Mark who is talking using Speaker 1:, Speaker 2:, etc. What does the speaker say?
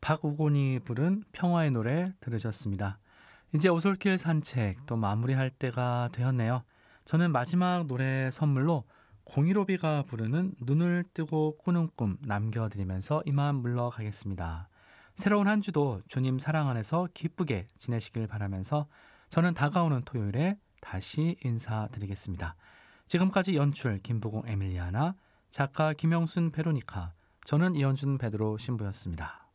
Speaker 1: 박우곤이 부른 평화의 노래 들으셨습니다. 이제 오솔길 산책 또 마무리할 때가 되었네요. 저는 마지막 노래 선물로 공일오비가 부르는 눈을 뜨고 꾸는 꿈 남겨드리면서 이만 물러가겠습니다. 새로운 한 주도 주님 사랑 안에서 기쁘게 지내시길 바라면서 저는 다가오는 토요일에 다시 인사드리겠습니다. 지금까지 연출 김보공 에밀리아나, 작가 김영순 베로니카, 저는 이현준 베드로 신부였습니다.